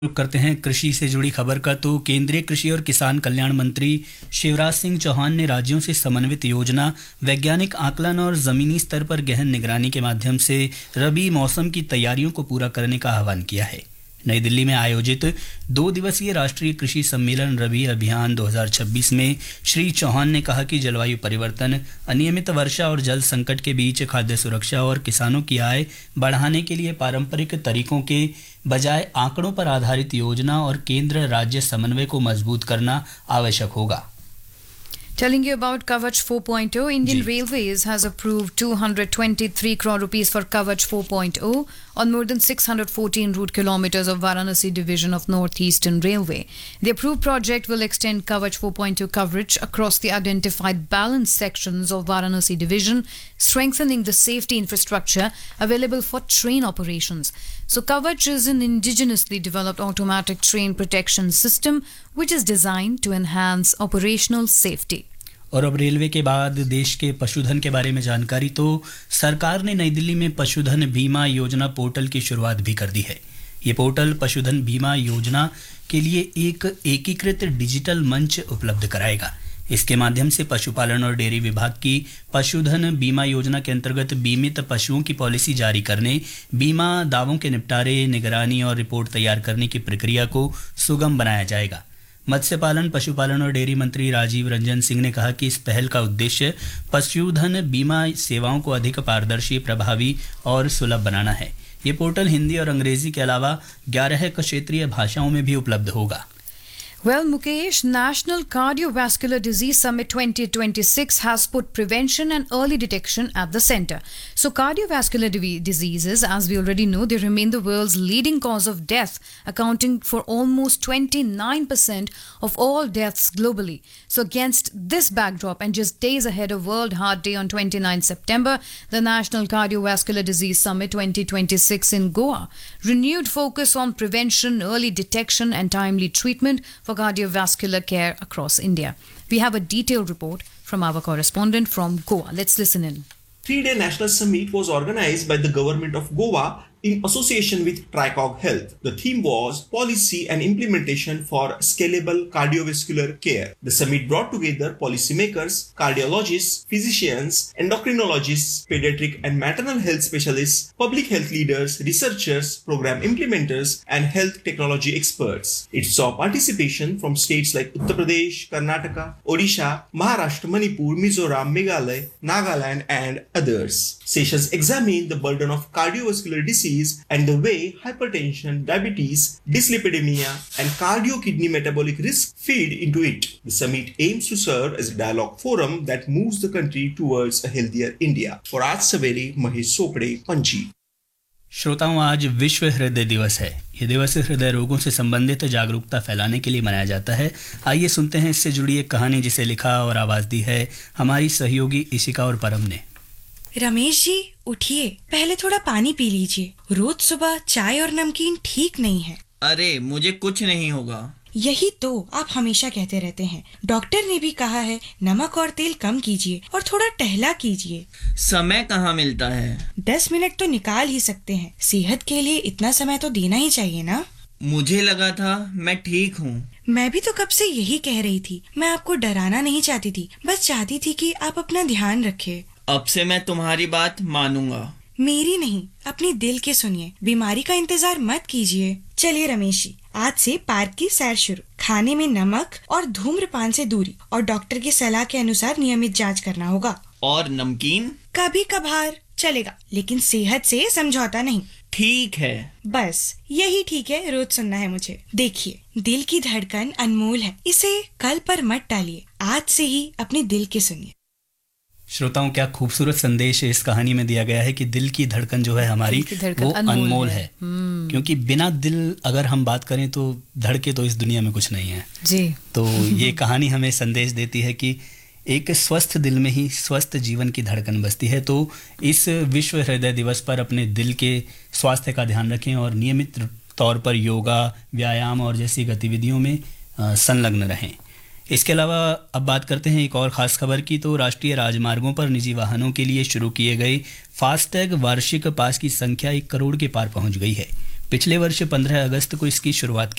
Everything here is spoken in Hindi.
रुक करते हैं कृषि से जुड़ी खबर का। तो केंद्रीय कृषि और किसान कल्याण मंत्री शिवराज सिंह चौहान ने राज्यों से समन्वित योजना, वैज्ञानिक आकलन और ज़मीनी स्तर पर गहन निगरानी के माध्यम से रबी मौसम की तैयारियों को पूरा करने का आह्वान किया है। नई दिल्ली में आयोजित 2 दिवसीय राष्ट्रीय कृषि सम्मेलन रबी अभियान 2026 में श्री चौहान ने कहा कि जलवायु परिवर्तन, अनियमित वर्षा और जल संकट के बीच खाद्य सुरक्षा और किसानों की आय बढ़ाने के लिए पारंपरिक तरीकों के बजाय आंकड़ों पर आधारित योजना और केंद्र राज्य समन्वय को मजबूत करना आवश्यक होगा। Telling you about Kavach 4.0, Indian Railways has approved 223 crore rupees for Kavach 4.0 on more than 614 route kilometers of Varanasi division of Northeastern Railway. The approved project will extend Kavach 4.0 coverage across the identified balanced sections of Varanasi division, strengthening the safety infrastructure available for train operations. So Kavach is an indigenously developed automatic train protection system which is designed to enhance operational safety. और अब रेलवे के बाद देश के पशुधन के बारे में जानकारी। तो सरकार ने नई दिल्ली में पशुधन बीमा योजना पोर्टल की शुरुआत भी कर दी है। ये पोर्टल पशुधन बीमा योजना के लिए एक एकीकृत डिजिटल मंच उपलब्ध कराएगा। इसके माध्यम से पशुपालन और डेयरी विभाग की पशुधन बीमा योजना के अंतर्गत बीमित पशुओं की पॉलिसी जारी करने, बीमा दावों के निपटारे, निगरानी और रिपोर्ट तैयार करने की प्रक्रिया को सुगम बनाया जाएगा। मत्स्य पालन, पशुपालन और डेयरी मंत्री राजीव रंजन सिंह ने कहा कि इस पहल का उद्देश्य पशुधन बीमा सेवाओं को अधिक पारदर्शी, प्रभावी और सुलभ बनाना है। ये पोर्टल हिंदी और अंग्रेजी के अलावा 11 क्षेत्रीय भाषाओं में भी उपलब्ध होगा। Well, Mukesh, National Cardiovascular Disease Summit 2026 has put prevention and early detection at the center. So cardiovascular diseases, as we already know, they remain the world's leading cause of death, accounting for almost 29% of all deaths globally. So against this backdrop, and just days ahead of World Heart Day on 29 September, the National Cardiovascular Disease Summit 2026 in Goa, renewed focus on prevention, early detection and timely treatment for cardiovascular care across India. We have a detailed report from our correspondent from Goa. Let's listen in. 3-day national summit was organized by the government of Goa in association with Tricog Health. The theme was Policy and Implementation for Scalable Cardiovascular Care. The summit brought together policymakers, cardiologists, physicians, endocrinologists, pediatric and maternal health specialists, public health leaders, researchers, program implementers, and health technology experts. It saw participation from states like Uttar Pradesh, Karnataka, Odisha, Maharashtra, Manipur, Mizoram, Meghalaya, Nagaland, and others. Sessions examined the burden of cardiovascular disease and the way hypertension, diabetes, dyslipidemia, and cardio-kidney metabolic risk feed into it. The summit aims to serve as a dialogue forum that moves the country towards a healthier India. For Aaj Savere, Mahesh Sopade, Panji. श्रोताओं, आज विश्व हृदय दिवस है। ये दिवस हृदय रोगों से संबंधित जागरूकता फैलाने के लिए मनाया जाता है। आइए सुनते हैं इससे जुड़ी एक कहानी जिसे लिखा और आवाज दी है हमारी सहयोगी इशिका और परम ने। रमेश जी, उठिए, पहले थोड़ा पानी पी लीजिए। रोज सुबह चाय और नमकीन ठीक नहीं है। अरे, मुझे कुछ नहीं होगा। यही तो आप हमेशा कहते रहते हैं। डॉक्टर ने भी कहा है नमक और तेल कम कीजिए और थोड़ा टहला कीजिए। समय कहाँ मिलता है? 10 मिनट तो निकाल ही सकते हैं। सेहत के लिए इतना समय तो देना ही चाहिए ना। मुझे लगा था मैं ठीक हूँ। मैं भी तो कब से यही कह रही थी। मैं आपको डराना नहीं चाहती थी, बस चाहती थी कि आप अपना ध्यान रखें। अब से मैं तुम्हारी बात मानूंगा। मेरी नहीं, अपनी दिल की सुनिए। बीमारी का इंतजार मत कीजिए। चलिए रमेश जी, आज से पार्क की सैर शुरू। खाने में नमक और धूम्रपान से दूरी और डॉक्टर की सलाह के अनुसार नियमित जांच करना होगा। और नमकीन कभी कभार चलेगा, लेकिन सेहत से समझौता नहीं। ठीक है। बस यही ठीक है, रोज सुनना है मुझे। देखिए, दिल की धड़कन अनमोल है, इसे कल पर मत टालिए। आज से ही अपने दिल की सुनिए। श्रोताओं, क्या खूबसूरत संदेश इस कहानी में दिया गया है कि दिल की धड़कन जो है हमारी वो अनमोल है। क्योंकि बिना दिल अगर हम बात करें तो धड़के तो इस दुनिया में कुछ नहीं है जी। तो ये कहानी हमें संदेश देती है कि एक स्वस्थ दिल में ही स्वस्थ जीवन की धड़कन बसती है। तो इस विश्व हृदय दिवस पर अपने दिल के स्वास्थ्य का ध्यान रखें और नियमित तौर पर योगा, व्यायाम और जैसी गतिविधियों में संलग्न रहें। इसके अलावा अब बात करते हैं एक और ख़ास खबर की। तो राष्ट्रीय राजमार्गों पर निजी वाहनों के लिए शुरू किए गए फास्टैग वार्षिक पास की संख्या 1 करोड़ के पार पहुंच गई है। पिछले वर्ष 15 अगस्त को इसकी शुरुआत